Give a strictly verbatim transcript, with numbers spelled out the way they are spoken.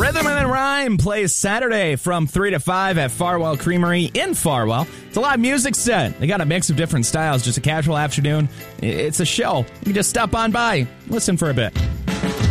Rhythm and Rhyme plays Saturday from three to five at Farwell Creamery in Farwell. It's a live music set. They got a mix of different styles, just a casual afternoon. It's a show. You can just stop on by, listen for a bit.